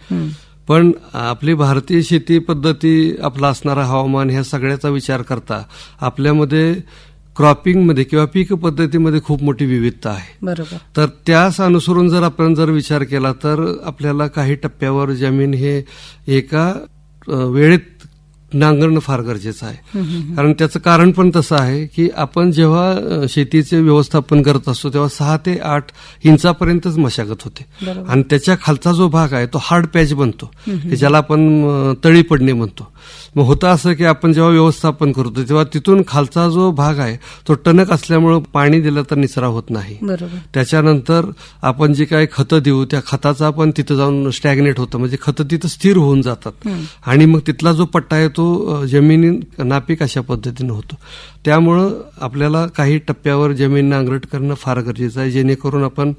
पण आपली भारतीय शेती पद्धती, आपलं असणारं हवामान, ह्या सगळ्याचा विचार करता आपल्यामध्ये क्रॉपिंगमध्ये किंवा पीक पद्धतीमध्ये खूप मोठी विविधता आहे. बरोबर. तर त्यास अनुसरून जर आपण विचार केला तर आपल्याला काही टप्प्यावर जमीन हे एका वेळेत नांगरणं फार गरजेचं आहे. कारण त्याचं कारण पण तसं आहे की आपण जेव्हा शेतीचे व्यवस्थापन करत असतो तेव्हा 6 ते 8 इंचापर्यंतच मशागत होते आणि त्याच्या खालचा जो भाग आहे तो हार्ड पॅच बनतो, की ज्याला आपण तळी पडणे म्हणतो. मग होतं असं की आपण जेव्हा व्यवस्थापन करतो तेव्हा तिथून खालचा जो भाग आहे तो टणक असल्यामुळे पाणी दिलं तर निचरा होत नाही. त्याच्यानंतर आपण जे काही खतं देऊ त्या खताचा पण तिथं जाऊन स्टॅग्नेट होतं, म्हणजे खतं तिथं स्थिर होऊन जातात आणि मग तिथला जो पट्टा आहे तो जमिनी नापीक अशा पद्धतीनं होतो. त्यामुळं आपल्याला काही टप्प्यावर जमीन नांगरट करणं फार गरजेचं आहे, जेणेकरून आपण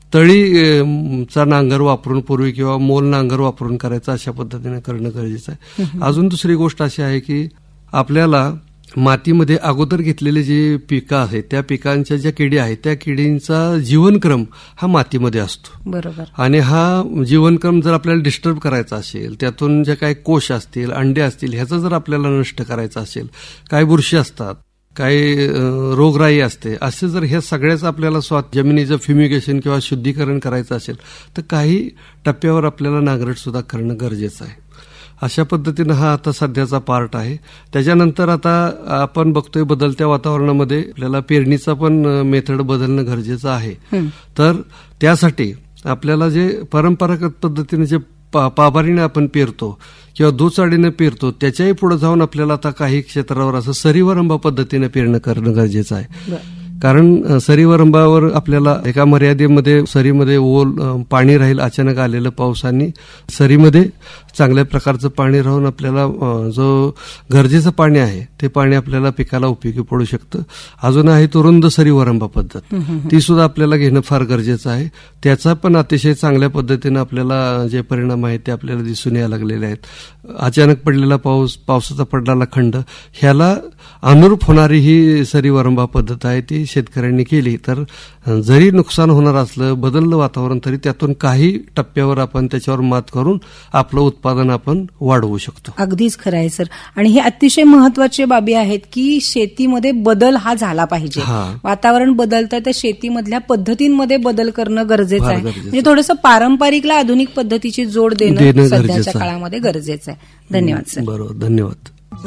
तळीचा नांगर वापरून पूर्वी किंवा मोल नांगर वापरून करायचं अशा पद्धतीने करणं गरजेचं आहे. अजून दुसरी गोष्ट अशी आहे की आपल्याला मातीमध्ये अगोदर घेतलेले जे पिकं आहेत त्या पिकांच्या ज्या किडी आहेत त्या किडींचा जीवनक्रम हा मातीमध्ये असतो. बरोबर. आणि हा जीवनक्रम जर आपल्याला डिस्टर्ब करायचा असेल, त्यातून जे काही कोश असतील, अंडे असतील, ह्याचं जर आपल्याला नष्ट करायचं असेल, काही बुरशी असतात, काही रोगराई असते, असे जर हे सगळ्याच आपल्याला जमिनीचं फ्युमिगेशन किंवा शुद्धीकरण करायचं असेल तर काही टप्प्यावर आपल्याला नांगरट सुद्धा करणं गरजेचं आहे. अशा पद्धतीनं हा आता सध्याचा पार्ट आहे. त्याच्यानंतर आता आपण बघतोय बदलत्या वातावरणामध्ये आपल्याला पेरणीचा पण मेथड बदलणं गरजेचं आहे. तर त्यासाठी आपल्याला जे परंपरागत पद्धतीने जे पाभारीने आपण पेरतो किंवा दुचाडीनं पेरतो त्याच्याही पुढे जाऊन आपल्याला आता काही क्षेत्रावर असं सरीवरंबा पद्धतीने पेरणं करणं गरजेचं आहे. कारण सरीवरंबावर आपल्याला एका मर्यादेमध्ये सरीमध्ये पाणी राहील, अचानक आलेलं पावसाने सरीमध्ये चांगल्या प्रकारचं पाणी राहून आपल्याला जो गरजेचं पाणी आहे ते पाणी आपल्याला पिकाला उपयोगी पडू शकतं. अजून आहे तो रुंद सरीवरंबा पद्धत, ती सुद्धा आपल्याला घेणं फार गरजेचं आहे. त्याचा पण अतिशय चांगल्या पद्धतीनं आपल्याला जे परिणाम आहेत ते आपल्याला दिसून यायला लागलेले आहेत. अचानक पडलेला पाऊस, पावसाचा पडलेला खंड, ह्याला अनुरूप होणारी ही सरीवरंबा पद्धत आहे ती शेतकऱ्यांनी केली तर जरी नुकसान होणार असलं, बदललं वातावरण, तरी त्यातून काही टप्प्यावर आपण त्याच्यावर मात करून आपलं उत्पादन आपण वाढवू शकतो. अगदीच खरं आहे सर. आणि हे अतिशय महत्वाचे बाबी आहेत की शेतीमध्ये बदल हा झाला पाहिजे. वातावरण बदलतं तर शेतीमधल्या पद्धतींमध्ये बदल करणं गरजेचं आहे. म्हणजे थोडंसं पारंपरिकला आधुनिक पद्धतीची जोड देणं सध्याच्या काळामध्ये गरजेचं आहे. धन्यवाद सर. बरोबर, धन्यवाद.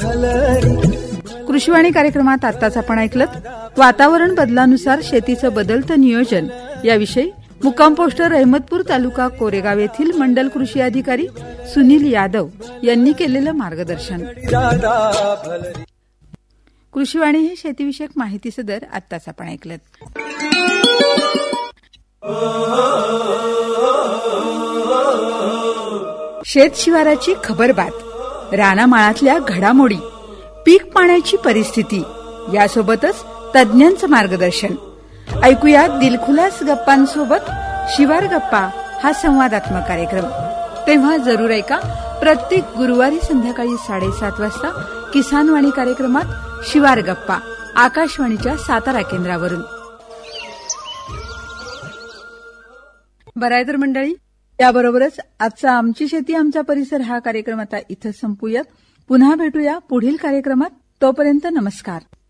कृषीवाणी कार्यक्रमात आताच आपण ऐकलं वातावरण बदलानुसार शेतीचं बदलतं नियोजन याविषयी मुक्काम पोस्ट रहमतपूर तालुका कोरेगाव येथील मंडल कृषी अधिकारी सुनील यादव यांनी केलेलं मार्गदर्शन. कृषीवाणी हे शेतीविषयक माहिती सदर आताच आपण ऐकलं. शेत शिवाराची खबरबात, रानामाळातल्या घडामोडी, पीक पाण्याची परिस्थिती यासोबतच तज्ञांचं मार्गदर्शन ऐकूया. दिलखुलास गप्पांसोबत शिवार गप्पा हा संवादात्मक कार्यक्रम तेव्हा जरूर ऐका. प्रत्येक गुरुवारी संध्याकाळी 7:30 वाजता किसानवाणी कार्यक्रमात शिवार गप्पा आकाशवाणीच्या सातारा केंद्रावरून. बरं आहे तर मंडळी, याबरोबरच आजचा आमची शेती आमचा परिसर हा कार्यक्रम आता इथं संपूयात. पुन्हा भेटूया पुढील कार्यक्रमात. तोपर्यंत नमस्कार.